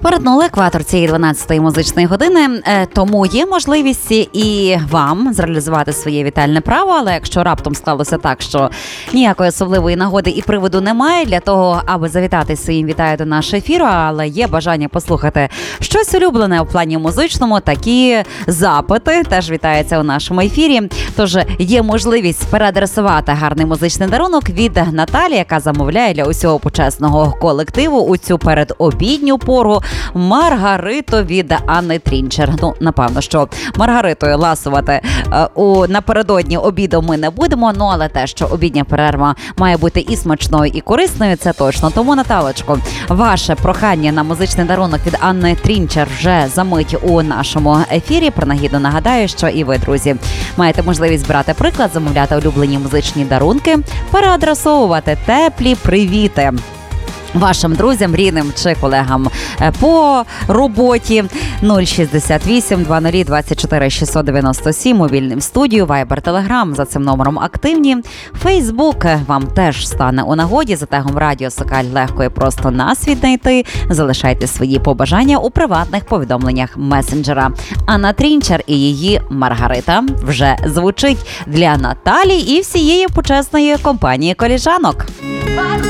Перетнули екватор цієї 12-ї музичної години, тому є можливість і вам зреалізувати своє вітальне право, але якщо раптом склалося так, що ніякої особливої нагоди і приводу немає для того, аби завітати своїм вітаю до нашого ефіру, але є бажання послухати щось улюблене у плані музичному, такі запити теж вітаються у нашому ефірі. Тож є можливість переадресувати гарний музичний дарунок від Наталі, яка замовляє для усього почесного колективу у цю передобідню пору Маргариту від Анни Трінчер. Ну, напевно, що Маргаритою ласувати напередодні обіду ми не будемо, ну але те, що обідня перерва має бути і смачною, і корисною, це точно. Тому, Наталочко, ваше прохання на музичний дарунок від Анни Трінчер вже за мить у нашому ефірі. Принагідно нагадаю, що і ви, друзі, маєте можливість брати приклад, замовляти улюблені музичні дарунки, переадресовувати теплі привіти вашим друзям, рідним чи колегам по роботі. 068 20 24 697 мобільним студію, Viber, Telegram за цим номером активні. Фейсбук вам теж стане у нагоді. За тегом Радіо Сокаль легко і просто нас віднайти. Залишайте свої побажання у приватних повідомленнях месенджера. Анна Трінчер і її Маргарита вже звучить для Наталі і всієї почесної компанії коліжанок.